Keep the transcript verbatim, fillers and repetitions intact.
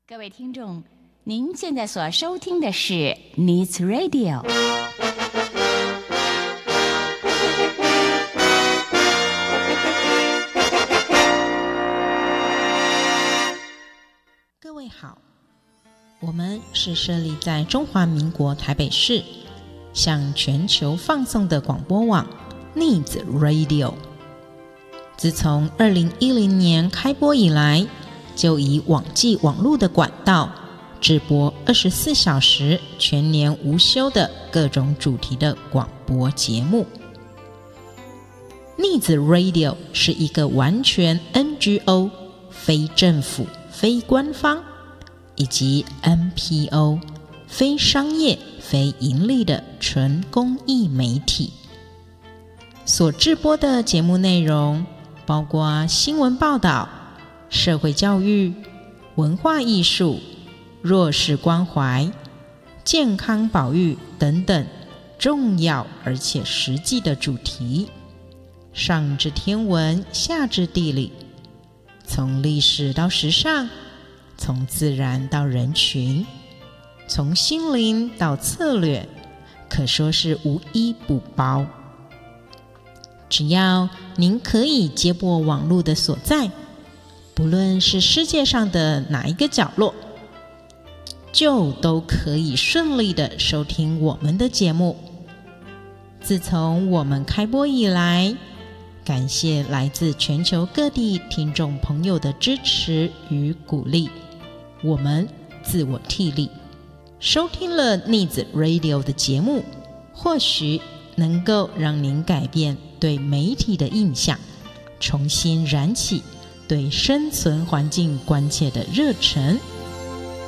各位听众，您现在所收听的是 Needs Radio。 各位好，我们是设立在中华民国台北市，向全球放送的广播网 Needs Radio。自从二零一零年开播以来，就以网际网络的管道直播二十四小时全年无休的各种主题的广播节目。Needs Radio 是一个完全 N G O 非政府非官方以及 N P O 非商业非盈利的纯公益媒体，所直播的节目内容包括新闻报道、社会教育、文化艺术、弱势关怀、健康保育等等重要而且实际的主题，上至天文，下至地理，从历史到时尚，从自然到人群，从心灵到策略，可说是无一不包。只要您可以接驳网络的所在，不论是世界上的哪一个角落，就都可以顺利的收听我们的节目。自从我们开播以来，感谢来自全球各地听众朋友的支持与鼓励，我们自我替力，收听了 Needs Radio 的节目，或许能够让您改变对媒体的印象，重新燃起对生存环境关切的热忱